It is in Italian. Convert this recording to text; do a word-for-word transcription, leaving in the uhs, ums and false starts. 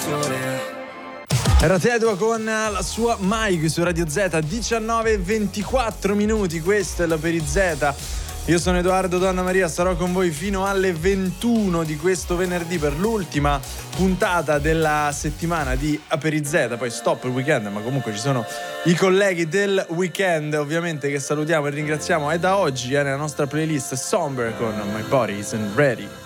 Era Tedua con la sua Mike su Radio Z, diciannove e ventiquattro minuti, questo è la Per Z. Io sono Edoardo Donna Maria, sarò con voi fino alle ventuno di questo venerdì per l'ultima puntata della settimana di Aperizeta. Poi stop il weekend, ma comunque ci sono i colleghi del weekend ovviamente che salutiamo e ringraziamo. E da oggi è nella nostra playlist Somber con My Body Isn't Ready.